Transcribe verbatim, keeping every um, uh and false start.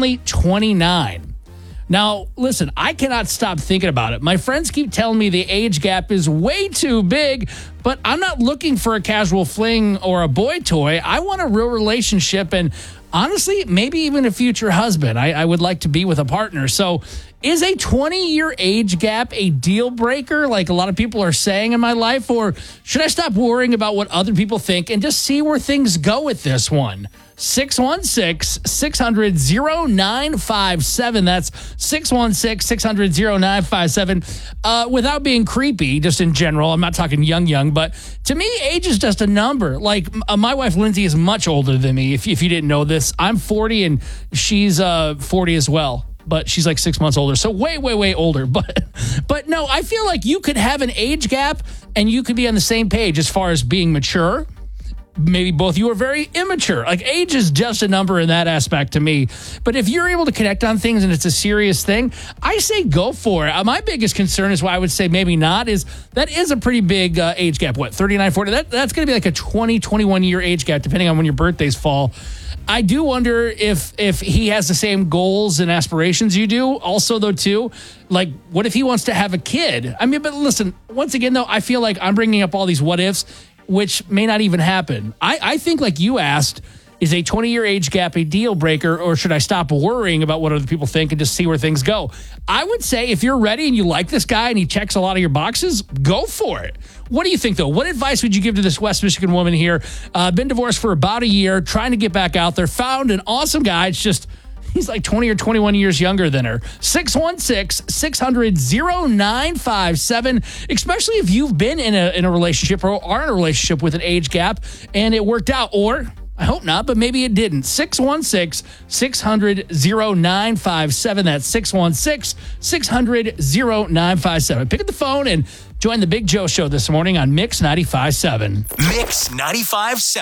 only twenty-nine. Now, listen, I cannot stop thinking about it. My friends keep telling me the age gap is way too big, but I'm not looking for a casual fling or a boy toy. I want a real relationship and honestly, maybe even a future husband. I, I would like to be with a partner. So is a twenty-year age gap a deal breaker, like a lot of people are saying in my life? Or should I stop worrying about what other people think and just see where things go with this one? six one six, six hundred, oh nine five seven. That's six one six, six hundred, oh nine five seven. Uh, without being creepy, just in general, I'm not talking young, young, but to me, age is just a number. Like, uh, my wife, Lindsay, is much older than me. If, if you didn't know this, I'm forty and she's uh, forty as well. But she's like six months older. So way, way, way older. But but no, I feel like you could have an age gap and you could be on the same page as far as being mature. Maybe both of you are very immature. Like, age is just a number in that aspect to me. But if you're able to connect on things and it's a serious thing, I say go for it. Uh, my biggest concern is why I would say maybe not is that is a pretty big uh, age gap. What, thirty-nine, forty? That, that's going to be like a twenty, twenty-one year age gap, depending on when your birthdays fall. I do wonder if if he has the same goals and aspirations you do. Also, though, too, like, what if he wants to have a kid? I mean, but listen, once again, though, I feel like I'm bringing up all these what ifs, which may not even happen. I, I think, like you asked, is a twenty-year age gap a deal breaker, or should I stop worrying about what other people think and just see where things go? I would say if you're ready and you like this guy and he checks a lot of your boxes, go for it. What do you think, though? What advice would you give to this West Michigan woman here? Uh, been divorced for about a year, trying to get back out there, found an awesome guy. It's just he's like twenty or twenty-one years younger than her. six one six, six hundred, oh nine five seven. Especially if you've been in a in a relationship or are in a relationship with an age gap and it worked out, or I hope not, but maybe it didn't. six one six, six hundred, oh nine five seven. That's six one six, six hundred, oh nine five seven. Pick up the phone and join the Big Joe Show this morning on Mix ninety-five point seven. Mix ninety-five point seven.